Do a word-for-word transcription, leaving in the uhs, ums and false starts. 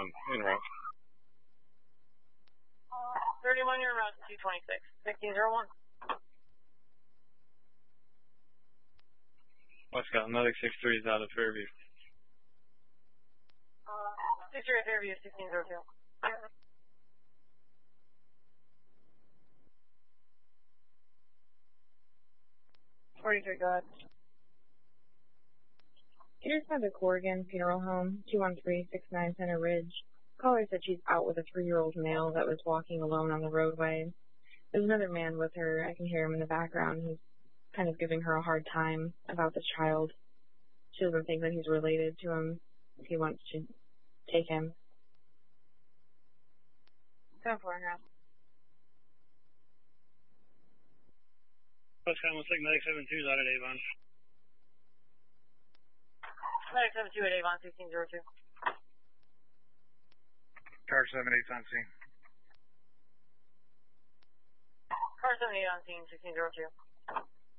thirty-one, en route. thirty-one, you're around two twenty-six, sixteen oh one. Westcott, another six three is out of Fairview. six three at Fairview, sixteen oh two. forty-three, go ahead. Here's by the Corrigan Funeral Home, two one three six nine Center Ridge. Caller said she's out with a three-year-old male that was walking alone on the roadway. There's another man with her. I can hear him in the background. He's kind of giving her a hard time about this child. She doesn't think that he's related to him. He wants to take him. seven four and a half. Westcott, one six nine seven two is out at Avon. nine seven two at Avon, sixteen oh two. Car seven eight's on scene. Car seven eight on scene, sixteen oh two.